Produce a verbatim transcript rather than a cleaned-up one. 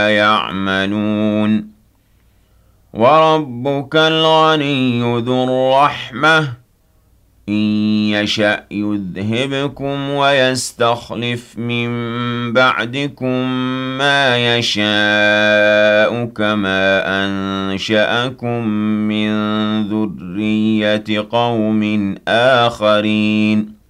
يعملون وربك الغني ذو الرحمة إن يشأ يذهبكم ويستخلف من بعدكم ما يشاء كما أنشأكم من ذرية قوم آخرين